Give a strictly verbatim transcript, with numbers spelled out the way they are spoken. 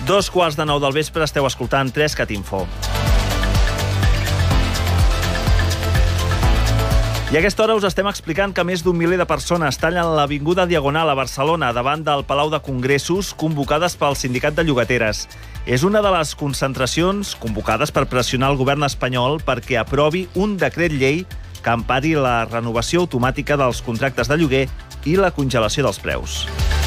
Dos quarts de nou del vespre esteu escoltant Trescat Info. I a aquesta hora us estem explicant que més d'un miler de persones tallen l'Avinguda Diagonal a Barcelona davant del Palau de Congressos convocades pel Sindicat de Llogateres. És una de les concentracions convocades per pressionar el govern espanyol perquè aprovi un decret llei que empari la renovació automàtica dels contractes de lloguer i la congelació dels preus.